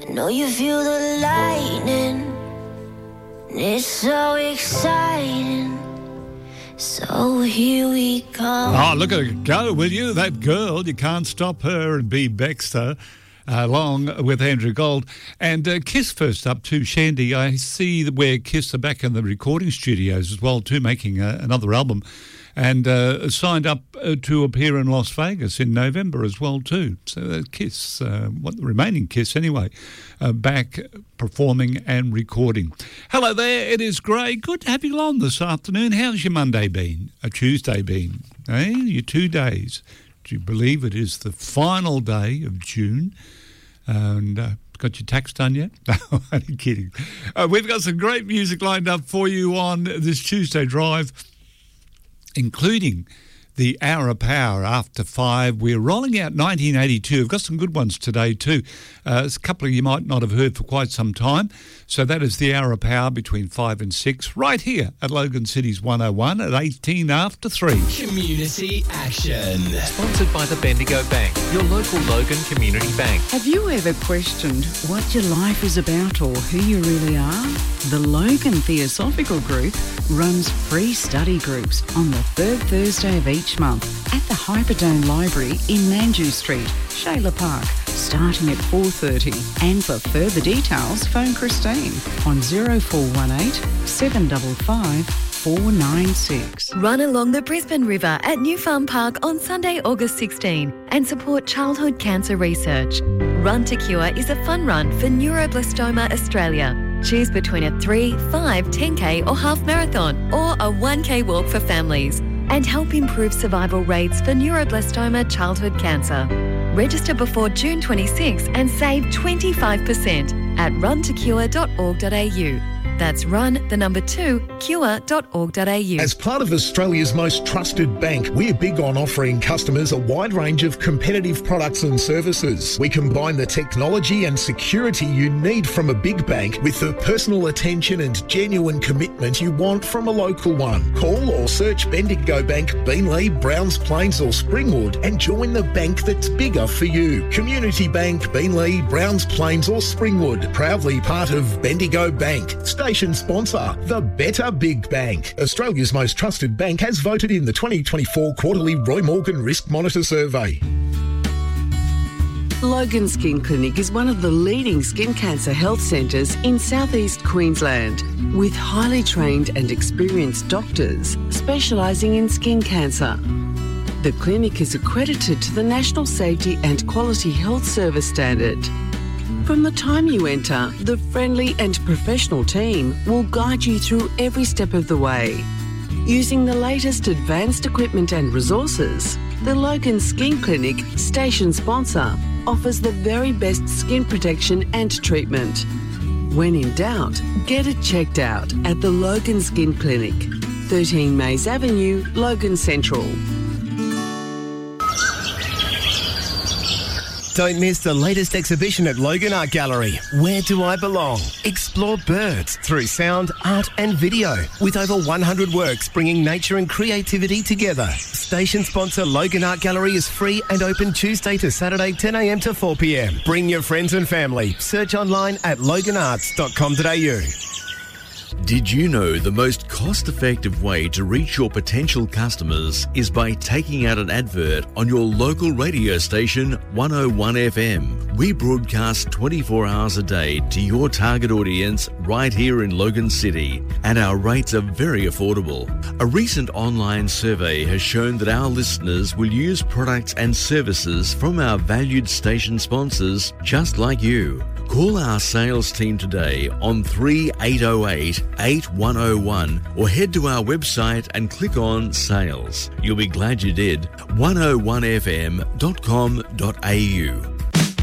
I know you feel the lightning. It's so exciting. So here we come. Oh, look at her go, will you? That girl, you can't stop her, and B. Baxter, along with Andrew Gold. And Kiss first up too, Shandy. I see where Kiss are back in the recording studios as well too, making another album. And signed up to appear in Las Vegas in November as well too. So Kiss, the remaining Kiss anyway, back performing and recording. Hello there, it is Gray. Good to have you on this afternoon. How's your Monday been? A Tuesday been? Eh? Your 2 days. Do you believe it is the final day of June? And got your tax done yet? No, I'm kidding. We've got some great music lined up for you on this Tuesday drive, including the Hour of Power after 5. We're rolling out 1982. We've got some good ones today too. There's a couple of you might not have heard for quite some time. So that is the Hour of Power between 5 and 6 right here at Logan City's 101 at 18 after 3. Community Action. Sponsored by the Bendigo Bank, your local Logan Community Bank. Have you ever questioned what your life is about or who you really are? The Logan Theosophical Group runs free study groups on the third Thursday of each month at the Hyperdome Library in Manju Street, Shayla Park, starting at 4:30. And for further details, phone Christine on 0418 755 496. Run along the Brisbane River at New Farm Park on Sunday, August 16 and support childhood cancer research. Run to Cure is a fun run for Neuroblastoma Australia. Choose between a 3, 5, 10k or half marathon or a 1k walk for families and help improve survival rates for neuroblastoma childhood cancer. Register before June 26 and save 25% at runtocure.org.au. That's cure.org.au. As part of Australia's most trusted bank, we're big on offering customers a wide range of competitive products and services. We combine the technology and security you need from a big bank with the personal attention and genuine commitment you want from a local one. Call or search Bendigo Bank, Beenleigh, Browns Plains or Springwood and join the bank that's bigger for you. Community Bank, Beenleigh, Browns Plains or Springwood. Proudly part of Bendigo Bank. Station sponsor, the Better Big Bank. Australia's most trusted bank has voted in the 2024 quarterly Roy Morgan Risk Monitor Survey. Logan Skin Clinic is one of the leading skin cancer health centres in southeast Queensland, with highly trained and experienced doctors specialising in skin cancer. The clinic is accredited to the National Safety and Quality Health Service standard. From the time you enter, the friendly and professional team will guide you through every step of the way. Using the latest advanced equipment and resources, the Logan Skin Clinic, station sponsor, offers the very best skin protection and treatment. When in doubt, get it checked out at the Logan Skin Clinic, 13 Mays Avenue, Logan Central. Don't miss the latest exhibition at Logan Art Gallery, Where Do I Belong? Explore birds through sound, art and video, with over 100 works bringing nature and creativity together. Station sponsor Logan Art Gallery is free and open Tuesday to Saturday 10 a.m. to 4 p.m. Bring your friends and family. Search online at loganarts.com.au. Did you know the most cost-effective way to reach your potential customers is by taking out an advert on your local radio station 101 FM? We broadcast 24 hours a day to your target audience right here in Logan City, and our rates are very affordable. A recent online survey has shown that our listeners will use products and services from our valued station sponsors just like you. Call our sales team today on 3808 8101 or head to our website and click on Sales. You'll be glad you did. 101fm.com.au.